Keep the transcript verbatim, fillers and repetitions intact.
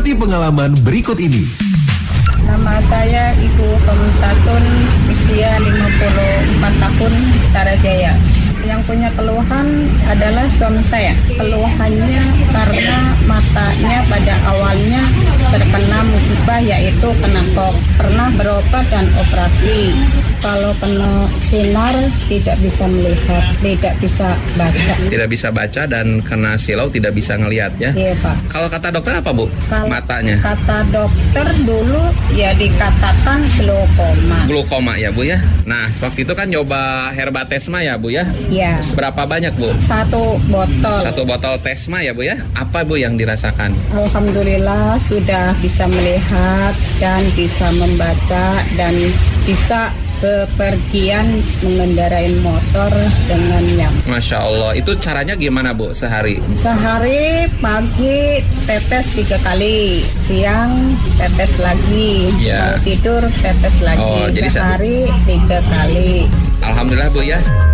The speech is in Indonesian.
Ikuti pengalaman berikut ini. Nama saya Ibu Pemisatun, usia lima puluh empat tahun, Tarajaya. Yang punya keluhan adalah suami saya. Keluhannya karena matanya pada awalnya terkena musibah, yaitu kena kok. Pernah berobat dan operasi. Kalau kena sinar tidak bisa melihat, tidak bisa baca. Tidak bisa baca dan kena silau tidak bisa ngelihat ya? Iya Pak. Kalau kata dokter apa Bu? Kalau matanya? Kata dokter dulu ya dikatakan glaukoma. Glaukoma ya Bu ya? Nah waktu itu kan nyoba Herbatesma ya Bu ya? Iya. Berapa banyak Bu? Satu botol. Satu botol Tesma ya Bu ya? Apa Bu yang dirasakan? Alhamdulillah sudah bisa melihat dan bisa membaca dan bisa bepergian mengendarai motor dengan nyaman. Masya Allah, itu caranya gimana Bu sehari? Sehari pagi tetes tiga kali, siang tetes lagi, ya. Mau tidur tetes lagi, oh, jadi sehari tiga kali. Alhamdulillah Bu ya.